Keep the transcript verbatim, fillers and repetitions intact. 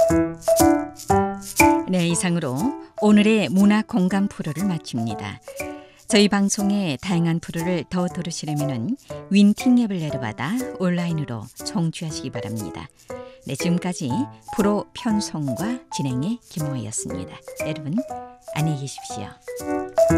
네, 이상으로 오늘의 문화 공감 프로를 마칩니다. 저희 방송의 다양한 프로를 더 들으시려면 윈팅 앱을 내려받아 온라인으로 청취하시기 바랍니다. 네, 지금까지 프로 편성과 진행의 김호혜였습니다. 여러분 안녕히 계십시오.